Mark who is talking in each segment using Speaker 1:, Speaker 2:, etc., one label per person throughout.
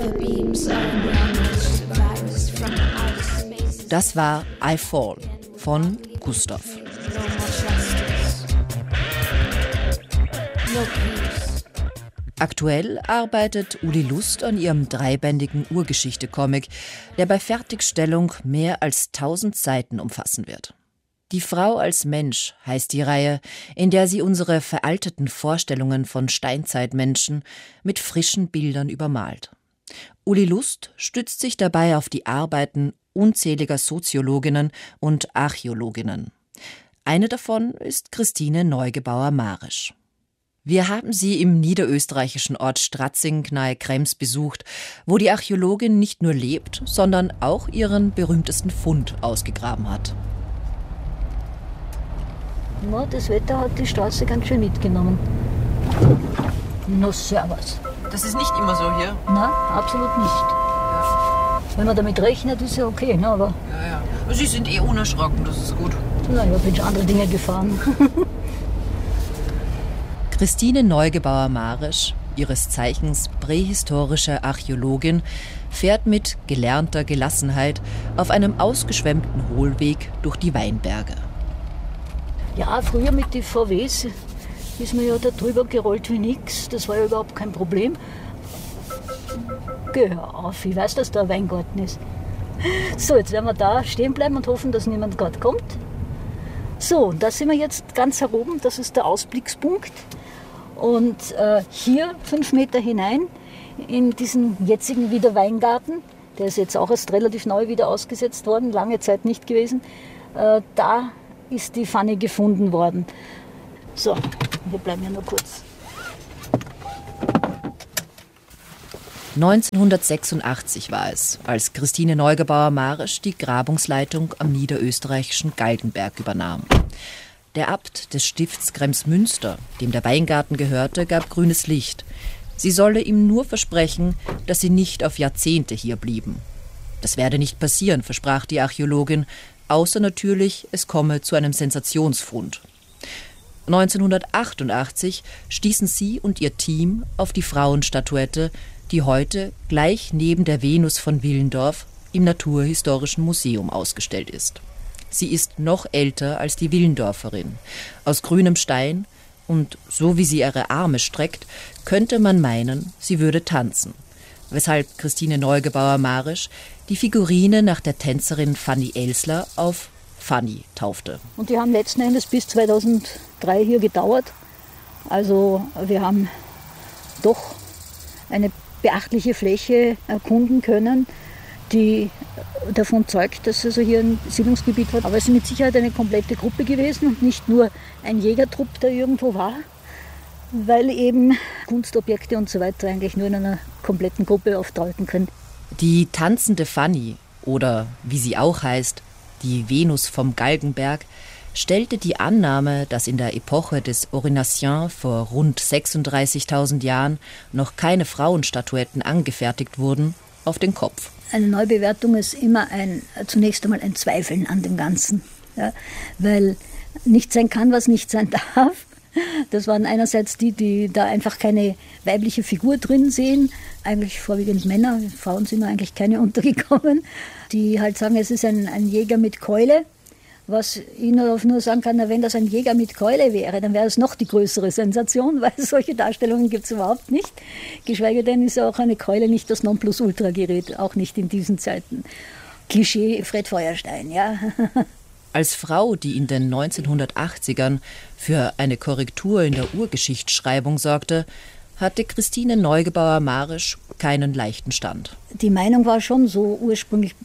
Speaker 1: Das war I Fall von Gustav. Aktuell arbeitet Uli Lust an ihrem dreibändigen Urgeschichte-Comic, der bei Fertigstellung mehr als 1000 Seiten umfassen wird. Die Frau als Mensch heißt die Reihe, in der sie unsere veralteten Vorstellungen von Steinzeitmenschen mit frischen Bildern übermalt. Uli Lust stützt sich dabei auf die Arbeiten unzähliger Soziologinnen und Archäologinnen. Eine davon ist Christine Neugebauer-Marisch. Wir haben sie im niederösterreichischen Ort Stratzing nahe Krems besucht, wo die Archäologin nicht nur lebt, sondern auch ihren berühmtesten Fund ausgegraben hat.
Speaker 2: Na, das Wetter hat die Straße ganz schön mitgenommen. Na, servus.
Speaker 3: Das ist nicht immer so hier?
Speaker 2: Nein, absolut nicht.
Speaker 3: Ja.
Speaker 2: Wenn man damit rechnet, ist ja okay, ne, aber...
Speaker 3: Ja. Sie sind eh unerschrocken, das ist gut.
Speaker 2: Naja, bin schon andere Dinge gefahren.
Speaker 1: Christine Neugebauer-Marisch, ihres Zeichens prähistorische Archäologin, fährt mit gelernter Gelassenheit auf einem ausgeschwemmten Hohlweg durch die Weinberge.
Speaker 2: Ja, früher mit den VWs ist man ja da drüber gerollt wie nix. Das war ja überhaupt kein Problem. Geh auf, ich weiß, dass da ein Weingarten ist. So, jetzt werden wir da stehen bleiben und hoffen, dass niemand gerade kommt. So, und da sind wir jetzt ganz heroben, das ist der Ausblickspunkt. Und hier 5 Meter hinein in diesen jetzigen wieder Weingarten, der ist jetzt auch erst relativ neu wieder ausgesetzt worden, lange Zeit nicht gewesen, da ist die Pfanne gefunden worden. So, wir bleiben ja nur kurz.
Speaker 1: 1986 war es, als Christine Neugebauer-Marisch die Grabungsleitung am niederösterreichischen Galgenberg übernahm. Der Abt des Stifts Kremsmünster, dem der Weingarten gehörte, gab grünes Licht. Sie solle ihm nur versprechen, dass sie nicht auf Jahrzehnte hier blieben. Das werde nicht passieren, versprach die Archäologin, außer natürlich, es komme zu einem Sensationsfund. 1988 stießen sie und ihr Team auf die Frauenstatuette, die heute gleich neben der Venus von Willendorf im Naturhistorischen Museum ausgestellt ist. Sie ist noch älter als die Willendorferin. Aus grünem Stein und so wie sie ihre Arme streckt, könnte man meinen, sie würde tanzen. Weshalb Christine Neugebauer-Marisch die Figurine nach der Tänzerin Fanny Elsler auf Fanny taufte.
Speaker 2: Und die haben letzten Endes bis 2003 hier gedauert. Also wir haben doch eine beachtliche Fläche erkunden können, die davon zeugt, dass es also hier ein Siedlungsgebiet war. Aber es ist mit Sicherheit eine komplette Gruppe gewesen und nicht nur ein Jägertrupp, der irgendwo war, weil eben Kunstobjekte und so weiter eigentlich nur in einer kompletten Gruppe auftreten können.
Speaker 1: Die tanzende Fanny, oder wie sie auch heißt, die Venus vom Galgenberg, stellte die Annahme, dass in der Epoche des Aurignaciens vor rund 36.000 Jahren noch keine Frauenstatuetten angefertigt wurden, auf den Kopf.
Speaker 2: Eine Neubewertung ist immer zunächst einmal ein Zweifeln an dem Ganzen, ja, weil nicht sein kann, was nicht sein darf. Das waren einerseits die da einfach keine weibliche Figur drin sehen, eigentlich vorwiegend Männer, Frauen sind eigentlich keine untergekommen, die halt sagen, es ist ein Jäger mit Keule. Was ich nur sagen kann, wenn das ein Jäger mit Keule wäre, dann wäre es noch die größere Sensation, weil solche Darstellungen gibt es überhaupt nicht. Geschweige denn ist auch eine Keule nicht das Nonplusultra-Gerät, auch nicht in diesen Zeiten. Klischee Fred Feuerstein, ja.
Speaker 1: Als Frau, die in den 1980ern für eine Korrektur in der Urgeschichtsschreibung sorgte, hatte Christine Neugebauer-Marisch keinen leichten Stand.
Speaker 2: Die Meinung war schon so ursprünglich,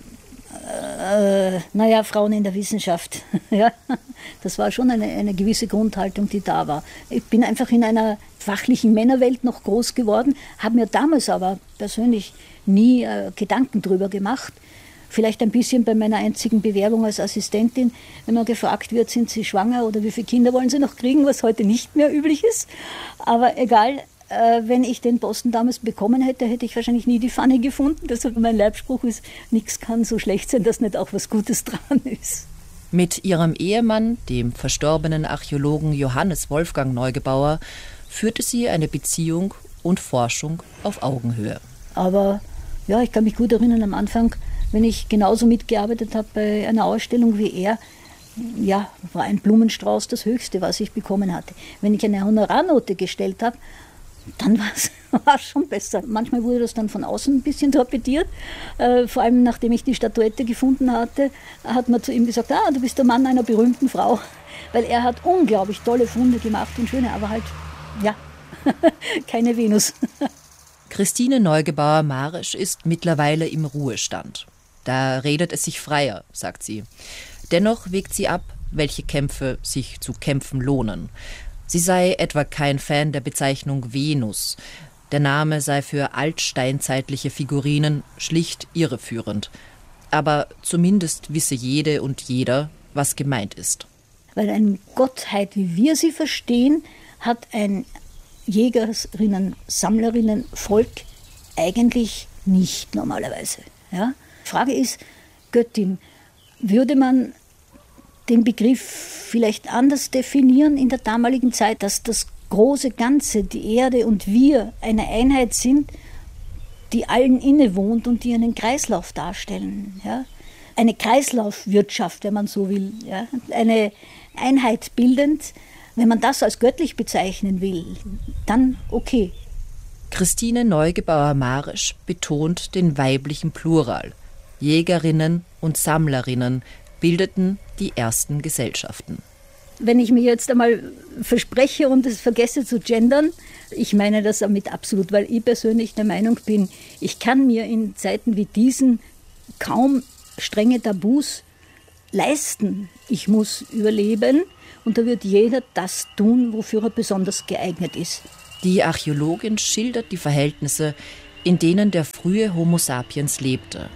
Speaker 2: Frauen in der Wissenschaft. Ja, das war schon eine gewisse Grundhaltung, die da war. Ich bin einfach in einer fachlichen Männerwelt noch groß geworden, habe mir damals aber persönlich nie Gedanken drüber gemacht. Vielleicht ein bisschen bei meiner einzigen Bewerbung als Assistentin, wenn man gefragt wird, sind Sie schwanger oder wie viele Kinder wollen Sie noch kriegen, was heute nicht mehr üblich ist. Aber egal, wenn ich den Posten damals bekommen hätte, hätte ich wahrscheinlich nie die Pfanne gefunden. Deshalb mein Leitspruch ist, nichts kann so schlecht sein, dass nicht auch was Gutes dran ist.
Speaker 1: Mit ihrem Ehemann, dem verstorbenen Archäologen Johannes Wolfgang Neugebauer, führte sie eine Beziehung und Forschung auf Augenhöhe.
Speaker 2: Aber ja, ich kann mich gut erinnern am Anfang, wenn ich genauso mitgearbeitet habe bei einer Ausstellung wie er, ja, war ein Blumenstrauß das Höchste, was ich bekommen hatte. Wenn ich eine Honorarnote gestellt habe, dann war es schon besser. Manchmal wurde das dann von außen ein bisschen torpediert. Vor allem, nachdem ich die Statuette gefunden hatte, hat man zu ihm gesagt, du bist der Mann einer berühmten Frau. Weil er hat unglaublich tolle Funde gemacht und schöne, aber halt, ja, keine Venus.
Speaker 1: Christine Neugebauer-Marisch ist mittlerweile im Ruhestand. Da redet es sich freier, sagt sie. Dennoch wägt sie ab, welche Kämpfe sich zu kämpfen lohnen. Sie sei etwa kein Fan der Bezeichnung Venus. Der Name sei für altsteinzeitliche Figurinen schlicht irreführend. Aber zumindest wisse jede und jeder, was gemeint ist.
Speaker 2: Weil eine Gottheit, wie wir sie verstehen, hat ein Jägerinnen, Sammlerinnen, Volk eigentlich nicht normalerweise. Ja? Die Frage ist, Göttin, würde man den Begriff vielleicht anders definieren in der damaligen Zeit, dass das große Ganze, die Erde und wir eine Einheit sind, die allen innewohnt und die einen Kreislauf darstellen. Ja? Eine Kreislaufwirtschaft, wenn man so will. Ja? Eine Einheit bildend. Wenn man das als göttlich bezeichnen will, dann okay.
Speaker 1: Christine Neugebauer-Marisch betont den weiblichen Plural. Jägerinnen und Sammlerinnen bildeten die ersten Gesellschaften.
Speaker 2: Wenn ich mir jetzt einmal verspreche und es vergesse zu gendern, ich meine das damit absolut, weil ich persönlich der Meinung bin, ich kann mir in Zeiten wie diesen kaum strenge Tabus leisten. Ich muss überleben und da wird jeder das tun, wofür er besonders geeignet ist.
Speaker 1: Die Archäologin schildert die Verhältnisse, in denen der frühe Homo sapiens lebte.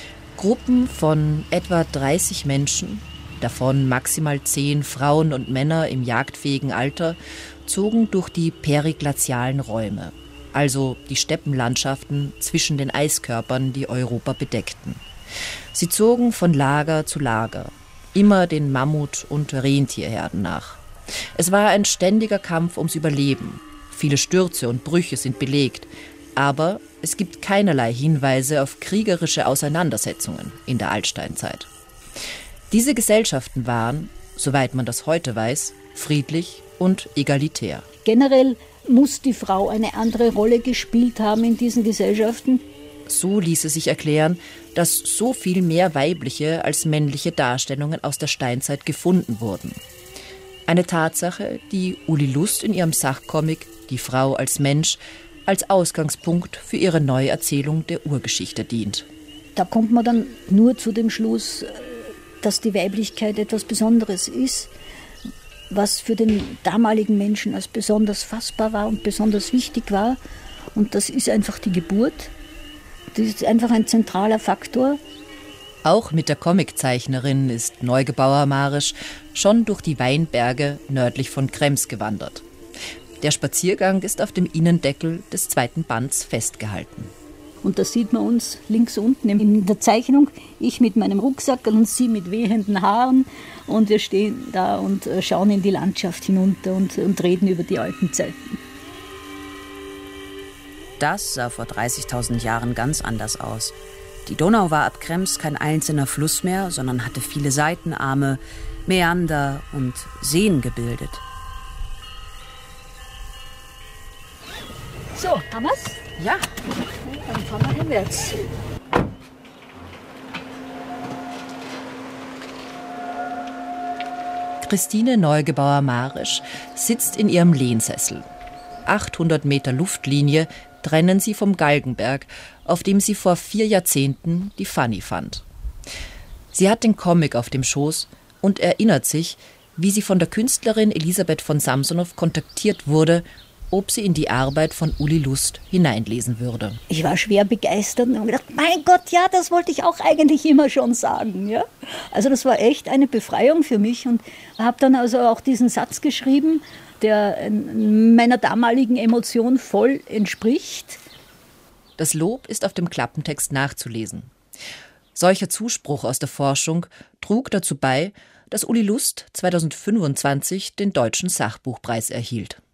Speaker 1: Gruppen von etwa 30 Menschen, davon maximal 10 Frauen und Männer im jagdfähigen Alter, zogen durch die periglazialen Räume, also die Steppenlandschaften zwischen den Eiskörpern, die Europa bedeckten. Sie zogen von Lager zu Lager, immer den Mammut- und Rentierherden nach. Es war ein ständiger Kampf ums Überleben. Viele Stürze und Brüche sind belegt, aber es gibt keinerlei Hinweise auf kriegerische Auseinandersetzungen in der Altsteinzeit. Diese Gesellschaften waren, soweit man das heute weiß, friedlich und egalitär.
Speaker 2: Generell muss die Frau eine andere Rolle gespielt haben in diesen Gesellschaften.
Speaker 1: So ließe sich erklären, dass so viel mehr weibliche als männliche Darstellungen aus der Steinzeit gefunden wurden. Eine Tatsache, die Uli Lust in ihrem Sachcomic »Die Frau als Mensch« als Ausgangspunkt für ihre Neuerzählung der Urgeschichte dient.
Speaker 2: Da kommt man dann nur zu dem Schluss, dass die Weiblichkeit etwas Besonderes ist, was für den damaligen Menschen als besonders fassbar war und besonders wichtig war. Und das ist einfach die Geburt. Das ist einfach ein zentraler Faktor.
Speaker 1: Auch mit der Comiczeichnerin ist Neugebauer-Marisch schon durch die Weinberge nördlich von Krems gewandert. Der Spaziergang ist auf dem Innendeckel des 2. Bands festgehalten.
Speaker 2: Und da sieht man uns links unten in der Zeichnung, ich mit meinem Rucksack und sie mit wehenden Haaren. Und wir stehen da und schauen in die Landschaft hinunter und reden über die alten Zeiten.
Speaker 4: Das sah vor 30.000 Jahren ganz anders aus. Die Donau war ab Krems kein einzelner Fluss mehr, sondern hatte viele Seitenarme, Mäander und Seen gebildet.
Speaker 2: So, haben wir's?
Speaker 3: Ja.
Speaker 2: Dann fahren wir hinwärts.
Speaker 1: Christine Neugebauer-Marisch sitzt in ihrem Lehnsessel. 800 Meter Luftlinie trennen sie vom Galgenberg, auf dem sie vor 4 Jahrzehnten die Fanny fand. Sie hat den Comic auf dem Schoß und erinnert sich, wie sie von der Künstlerin Elisabeth von Samsonow kontaktiert wurde, ob sie in die Arbeit von Uli Lust hineinlesen würde.
Speaker 2: Ich war schwer begeistert und habe gedacht, mein Gott, ja, das wollte ich auch eigentlich immer schon sagen. Ja? Also das war echt eine Befreiung für mich und habe dann also auch diesen Satz geschrieben, der meiner damaligen Emotion voll entspricht.
Speaker 1: Das Lob ist auf dem Klappentext nachzulesen. Solcher Zuspruch aus der Forschung trug dazu bei, dass Uli Lust 2025 den Deutschen Sachbuchpreis erhielt.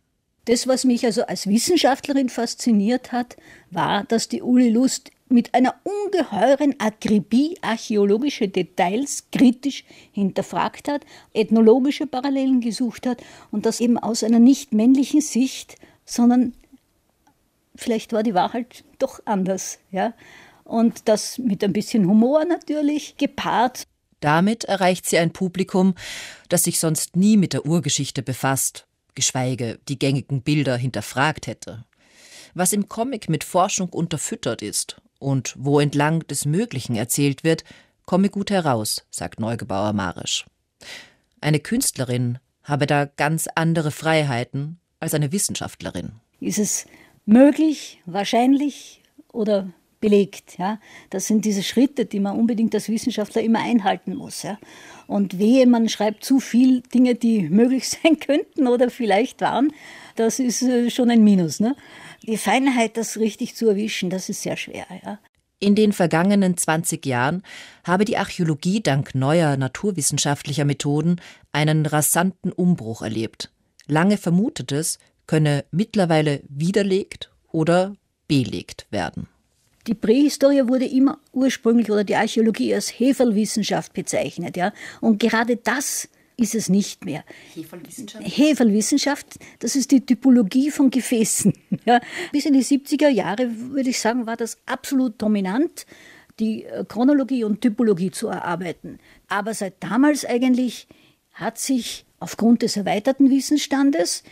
Speaker 2: Das, was mich also als Wissenschaftlerin fasziniert hat, war, dass die Uli Lust mit einer ungeheuren Akribie archäologische Details kritisch hinterfragt hat, ethnologische Parallelen gesucht hat und das eben aus einer nicht männlichen Sicht, sondern vielleicht war die Wahrheit doch anders. Ja? Und das mit ein bisschen Humor natürlich gepaart.
Speaker 1: Damit erreicht sie ein Publikum, das sich sonst nie mit der Urgeschichte befasst, geschweige die gängigen Bilder hinterfragt hätte. Was im Comic mit Forschung unterfüttert ist und wo entlang des Möglichen erzählt wird, komme gut heraus, sagt Neugebauer-Marisch. Eine Künstlerin habe da ganz andere Freiheiten als eine Wissenschaftlerin.
Speaker 2: Ist es möglich, wahrscheinlich oder belegt? Ja? Das sind diese Schritte, die man unbedingt als Wissenschaftler immer einhalten muss. Ja? Und wehe, man schreibt zu viel Dinge, die möglich sein könnten oder vielleicht waren, das ist schon ein Minus. Ne? Die Feinheit, das richtig zu erwischen, das ist sehr schwer. Ja?
Speaker 1: In den vergangenen 20 Jahren habe die Archäologie dank neuer naturwissenschaftlicher Methoden einen rasanten Umbruch erlebt. Lange Vermutetes könne mittlerweile widerlegt oder belegt werden.
Speaker 2: Die Prähistorie wurde immer ursprünglich oder die Archäologie als Heferlwissenschaft bezeichnet. Ja? Und gerade das ist es nicht mehr.
Speaker 3: Heferlwissenschaft?
Speaker 2: Heferlwissenschaft, das ist die Typologie von Gefäßen. Ja? Bis in die 70er Jahre, würde ich sagen, war das absolut dominant, die Chronologie und Typologie zu erarbeiten. Aber seit damals eigentlich hat sich aufgrund des erweiterten Wissensstandes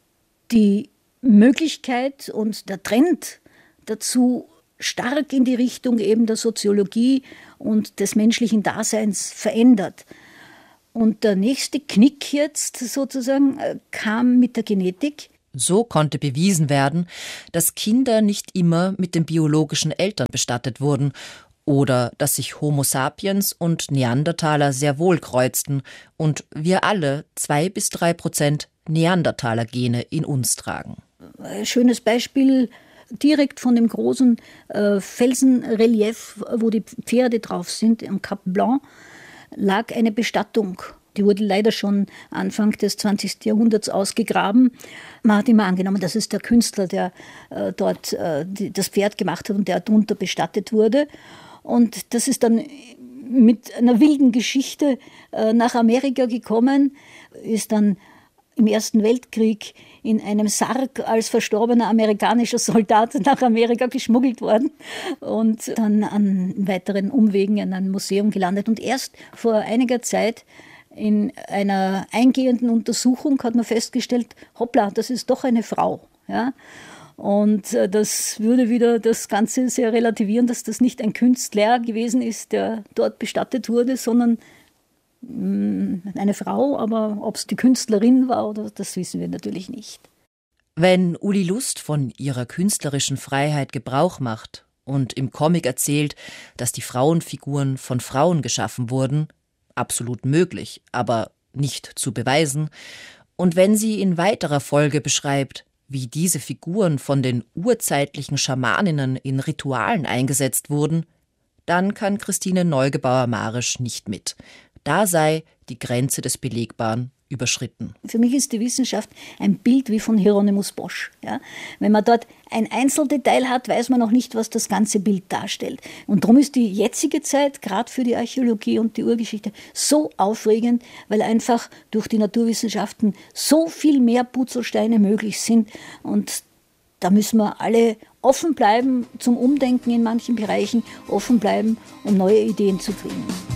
Speaker 2: die Möglichkeit und der Trend dazu stark in die Richtung eben der Soziologie und des menschlichen Daseins verändert. Und der nächste Knick jetzt sozusagen kam mit der Genetik.
Speaker 1: So konnte bewiesen werden, dass Kinder nicht immer mit den biologischen Eltern bestattet wurden oder dass sich Homo sapiens und Neandertaler sehr wohl kreuzten und wir alle 2-3% Neandertaler-Gene in uns tragen.
Speaker 2: Ein schönes Beispiel direkt von dem großen Felsenrelief, wo die Pferde drauf sind, am Cap Blanc, lag eine Bestattung. Die wurde leider schon Anfang des 20. Jahrhunderts ausgegraben. Man hat immer angenommen, das ist der Künstler, der dort das Pferd gemacht hat und der darunter bestattet wurde. Und das ist dann mit einer wilden Geschichte nach Amerika gekommen, ist dann im Ersten Weltkrieg in einem Sarg als verstorbener amerikanischer Soldat nach Amerika geschmuggelt worden und dann an weiteren Umwegen in einem Museum gelandet. Und erst vor einiger Zeit in einer eingehenden Untersuchung hat man festgestellt, hoppla, das ist doch eine Frau. Ja? Und das würde wieder das Ganze sehr relativieren, dass das nicht ein Künstler gewesen ist, der dort bestattet wurde, sondern eine Frau, aber ob es die Künstlerin war, oder das wissen wir natürlich nicht.
Speaker 1: Wenn Uli Lust von ihrer künstlerischen Freiheit Gebrauch macht und im Comic erzählt, dass die Frauenfiguren von Frauen geschaffen wurden, absolut möglich, aber nicht zu beweisen, und wenn sie in weiterer Folge beschreibt, wie diese Figuren von den urzeitlichen Schamaninnen in Ritualen eingesetzt wurden, dann kann Christine Neugebauer-Marisch nicht mit. Da sei die Grenze des Belegbaren überschritten.
Speaker 2: Für mich ist die Wissenschaft ein Bild wie von Hieronymus Bosch. Ja? Wenn man dort ein Einzeldetail hat, weiß man noch nicht, was das ganze Bild darstellt. Und darum ist die jetzige Zeit, gerade für die Archäologie und die Urgeschichte, so aufregend, weil einfach durch die Naturwissenschaften so viel mehr Puzzlesteine möglich sind. Und da müssen wir alle offen bleiben zum Umdenken in manchen Bereichen, offen bleiben, um neue Ideen zu kriegen.